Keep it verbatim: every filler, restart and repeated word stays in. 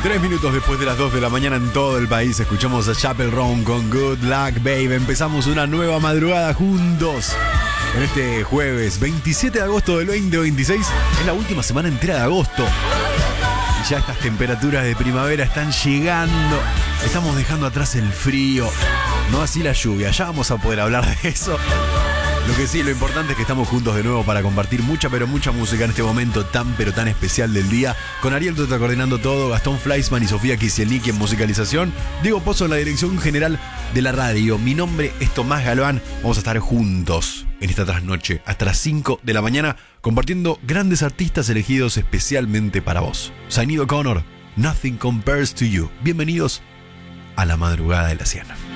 Tres minutos después de las dos de la mañana en todo el país, escuchamos a Chappell Roan con Good Luck Babe. Empezamos una nueva madrugada juntos. En este jueves veintisiete de agosto del veinte veintiséis, es la última semana entera de agosto. Y ya estas temperaturas de primavera están llegando. Estamos dejando atrás el frío, no así la lluvia. Ya vamos a poder hablar de eso. Lo que sí, lo importante es que estamos juntos de nuevo para compartir mucha pero mucha música en este momento tan pero tan especial del día. Con Ariel Tota coordinando todo, Gastón Fleischmann y Sofía Kisielniki en musicalización, Diego Pozo en la dirección general de la radio. Mi nombre es Tomás Galván. Vamos a estar juntos en esta trasnoche hasta las cinco de la mañana compartiendo grandes artistas elegidos especialmente para vos. Sinéad O'Connor, Nothing Compares to You. Bienvenidos a la madrugada de la Ciana.